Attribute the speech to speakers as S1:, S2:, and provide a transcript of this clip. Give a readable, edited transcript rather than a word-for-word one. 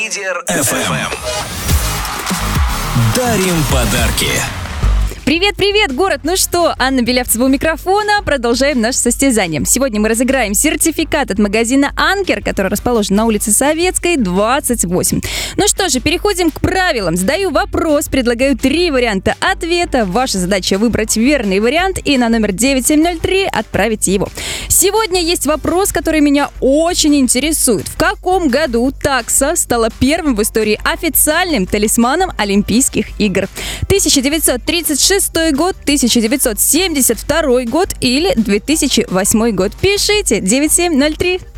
S1: Лидер FM. Дарим подарки.
S2: Привет, город! Ну что, Анна Белявцева у микрофона. Продолжаем наше состязание. Сегодня мы разыграем сертификат от магазина «Анкер», который расположен на улице Советской, 28. Ну что же, переходим к правилам. Задаю вопрос, предлагаю 3 варианта ответа. Ваша задача выбрать верный вариант и на номер 9703 отправить его. Сегодня есть вопрос, который меня очень интересует. В каком году такса стала первым в истории официальным талисманом Олимпийских игр? 1936 год, 1972 год или 2008 год? Пишите 9703.